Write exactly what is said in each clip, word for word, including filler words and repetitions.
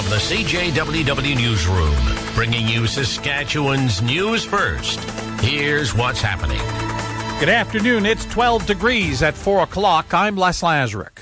From the C J W W Newsroom, bringing you Saskatchewan's news first. Here's what's happening. Good afternoon. It's twelve degrees at four o'clock. I'm Les Lazaruk.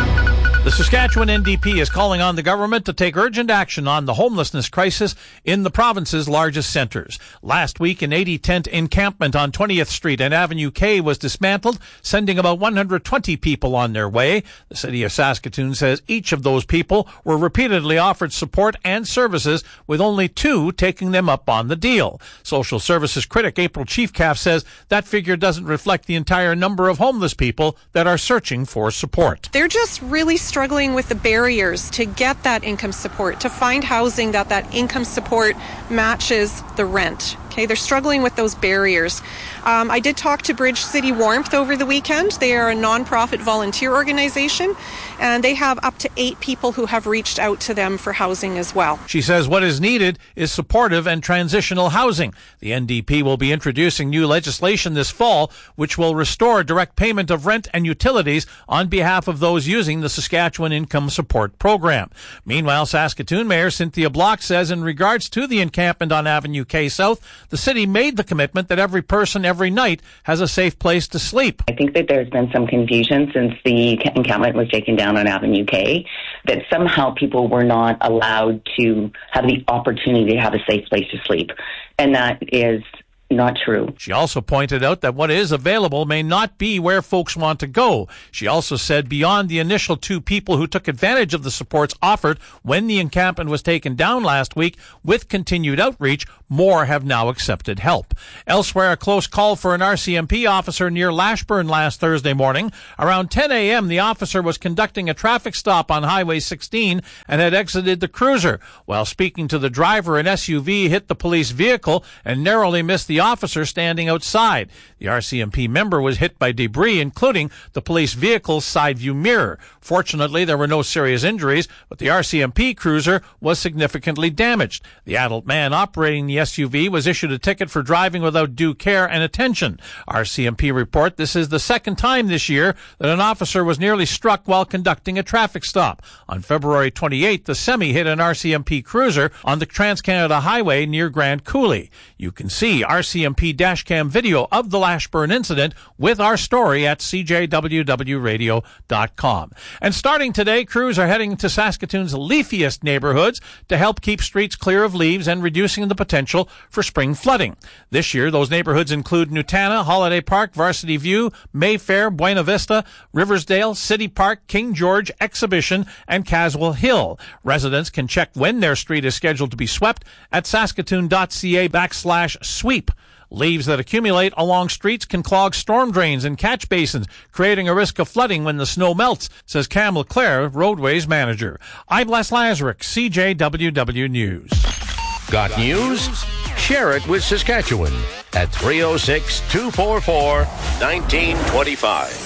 The Saskatchewan N D P is calling on the government to take urgent action on the homelessness crisis in the province's largest centres. Last week, an eighty-tent encampment on twentieth Street and Avenue K was dismantled, sending about one hundred twenty people on their way. The city of Saskatoon says each of those people were repeatedly offered support and services, with only two taking them up on the deal. Social services critic April Chiefcalf says that figure doesn't reflect the entire number of homeless people that are searching for support. They're just really struggling with the barriers to get that income support, to find housing that that income support matches the rent. Okay, they're struggling with those barriers. Um, I did talk to Bridge City Warmth over the weekend. They are a nonprofit volunteer organization, and they have up to eight people who have reached out to them for housing as well. She says what is needed is supportive and transitional housing. The N D P will be introducing new legislation this fall, which will restore direct payment of rent and utilities on behalf of those using the Saskatchewan Income Support Program. Meanwhile, Saskatoon Mayor Cynthia Block says in regards to the encampment on Avenue K South, the city made the commitment that every person every night has a safe place to sleep. I think that there's been some confusion since the encampment was taken down on Avenue K, that somehow people were not allowed to have the opportunity to have a safe place to sleep. And that is not true. She also pointed out that what is available may not be where folks want to go. She also said beyond the initial two people who took advantage of the supports offered when the encampment was taken down last week, with continued outreach, more have now accepted help. Elsewhere, a close call for an R C M P officer near Lashburn last Thursday morning. Around ten a.m., the officer was conducting a traffic stop on Highway sixteen and had exited the cruiser. While speaking to the driver, an S U V hit the police vehicle and narrowly missed the officer standing outside. The R C M P member was hit by debris, including the police vehicle's side view mirror. Fortunately, there were no serious injuries, but the R C M P cruiser was significantly damaged. The adult man operating the S U V was issued a ticket for driving without due care and attention. R C M P report this is the second time this year that an officer was nearly struck while conducting a traffic stop. On February twenty-eighth, the Semi hit an R C M P cruiser on the Trans-Canada Highway near Grand Coulee. You can see R C M P dashcam video of the Lashburn incident with our story at c j w w radio dot com. And starting today, crews are heading to Saskatoon's leafiest neighborhoods to help keep streets clear of leaves and reducing the potential for spring flooding. This year, those neighborhoods include Nutana, Holiday Park, Varsity View, Mayfair, Buena Vista, Riversdale, City Park, King George, Exhibition, and Caswell Hill. Residents can check when their street is scheduled to be swept at saskatoon.ca backslash sweep. Leaves that accumulate along streets can clog storm drains and catch basins, creating a risk of flooding when the snow melts, says Cam LeClaire, Roadways Manager. I'm Les Lazaruk, C J W W News. Got news? Share it with Saskatchewan at three oh six, two four four, one nine two five.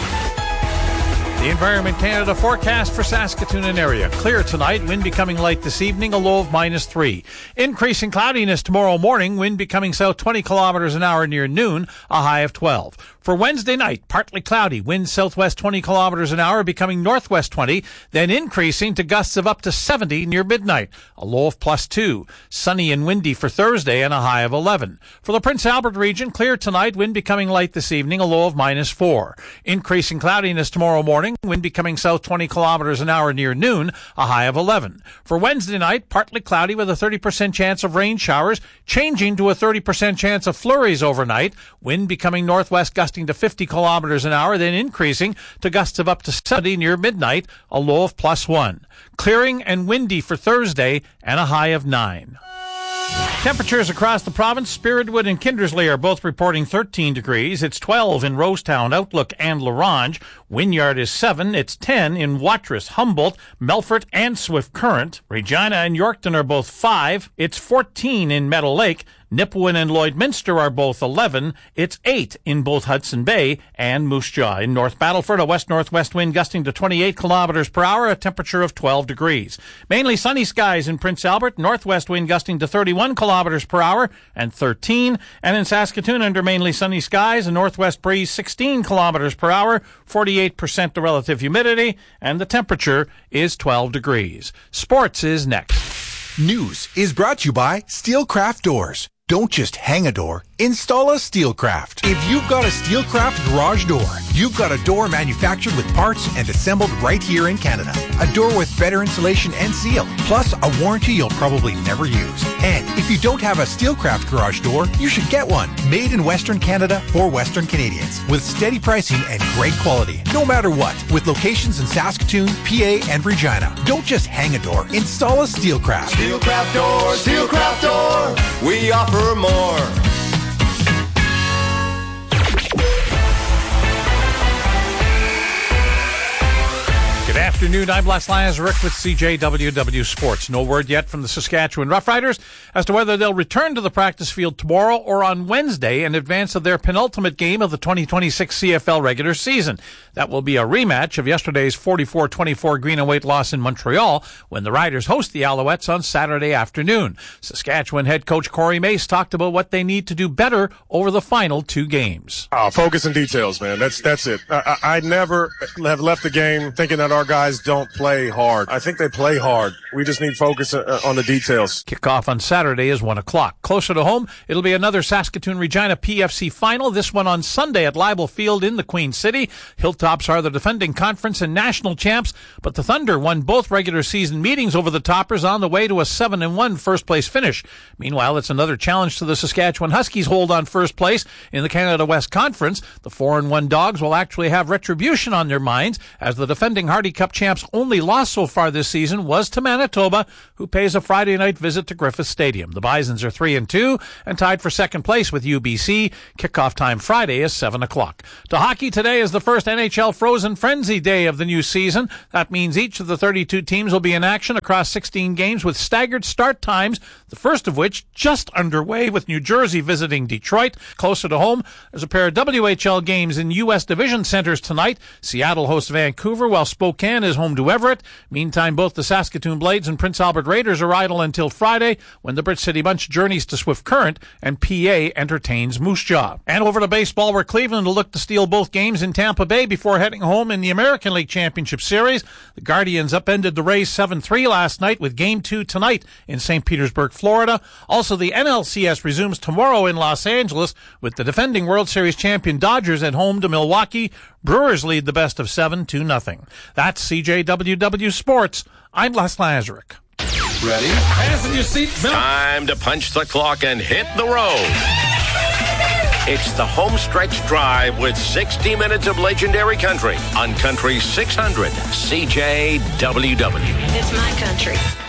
The Environment Canada forecast for Saskatoon and area. Clear tonight, wind becoming light this evening, a low of minus three. Increasing cloudiness tomorrow morning, wind becoming south twenty kilometers an hour near noon, a high of twelve. For Wednesday night, partly cloudy, wind southwest twenty kilometers an hour, becoming northwest twenty, then increasing to gusts of up to seventy near midnight, a low of plus two. Sunny and windy for Thursday and a high of eleven. For the Prince Albert region, clear tonight, wind becoming light this evening, a low of minus four. Increasing cloudiness tomorrow morning, wind becoming south twenty kilometers an hour near noon, a high of eleven. For Wednesday night, partly cloudy with a thirty percent chance of rain showers, changing to a thirty percent chance of flurries overnight, wind becoming northwest gusting to fifty kilometers an hour, then increasing to gusts of up to seventy near midnight, a low of plus one. Clearing and windy for Thursday and a high of nine. Temperatures across the province, Spiritwood and Kindersley are both reporting thirteen degrees. It's twelve in Rosetown, Outlook, and Larange. Wynyard is seven. It's ten in Watrous, Humboldt, Melfort, and Swift Current. Regina and Yorkton are both five. It's fourteen in Meadow Lake. Nipawin and Lloydminster are both eleven. It's eight in both Hudson Bay and Moose Jaw. In North Battleford, a west-northwest wind gusting to twenty-eight kilometers per hour, a temperature of twelve degrees. Mainly sunny skies in Prince Albert, northwest wind gusting to thirty-one kilometers per hour and thirteen. And in Saskatoon, under mainly sunny skies, a northwest breeze sixteen kilometers per hour, forty-eight percent the relative humidity, and the temperature is twelve degrees. Sports is next. News is brought to you by Steelcraft Doors. Don't just hang a door, install a Steelcraft. If you've got a Steelcraft garage door, you've got a door manufactured with parts and assembled right here in Canada. A door with better insulation and seal, plus a warranty you'll probably never use. And if you don't have a Steelcraft garage door, you should get one. Made in Western Canada for Western Canadians, with steady pricing and great quality, no matter what. With locations in Saskatoon, P A, and Regina. Don't just hang a door, install a Steelcraft. Steelcraft Door, Steelcraft Door, we offer more. Good afternoon. I'm Les Lazaruk with C J W W Sports. No word yet from the Saskatchewan Roughriders as to whether they'll return to the practice field tomorrow or on Wednesday in advance of their penultimate game of the twenty twenty-six C F L regular season. That will be a rematch of yesterday's forty-four twenty-four green and white loss in Montreal when the Riders host the Alouettes on Saturday afternoon. Saskatchewan head coach Corey Mace talked about what they need to do better over the final two games. Oh, focus and details, man. That's that's it. I, I, I never have left the game thinking that our guys don't play hard. I think they play hard. We just need focus uh, on the details. Kickoff on Saturday is one o'clock. Closer to home, it'll be another Saskatoon-Regina P F C final, this one on Sunday at Leibel Field in the Queen City. Hilltops are the defending conference and national champs, but the Thunder won both regular season meetings over the Toppers on the way to a seven and one first-place finish. Meanwhile, it's another challenge to the Saskatchewan Huskies' hold on first place in the Canada West Conference. The four and one Dogs will actually have retribution on their minds, as the defending Hardy Cup champs' only loss so far this season was to Manitoba, who pays a Friday night visit to Griffith Stadium. The Bisons are three and two and tied for second place with U B C. Kickoff time Friday is seven o'clock. To hockey, today is the first N H L Frozen Frenzy Day of the new season. That means each of the thirty-two teams will be in action across sixteen games with staggered start times, the first of which just underway with New Jersey visiting Detroit. Closer to home, there's a pair of W H L games in U S division centers tonight. Seattle hosts Vancouver, while Spokane is home to Everett. Meantime, both the Saskatoon Blades and Prince Albert Raiders are idle until Friday, when the Brit City Bunch journeys to Swift Current and P A entertains Moose Jaw. And over to baseball, where Cleveland will look to steal both games in Tampa Bay before heading home in the American League Championship Series. The Guardians upended the Rays seven three last night with Game two tonight in Saint Petersburg, Florida. Also, the N L C S resumes tomorrow in Los Angeles with the defending World Series champion Dodgers at home to Milwaukee. Brewers lead the best of seven two nothing. That's C J W W Sports. I'm Les Lazaruk. Ready? Fasten your seatbelt. Time to punch the clock and hit the road. It's the home stretch drive with sixty minutes of legendary country on Country six hundred C J W W. It's my country.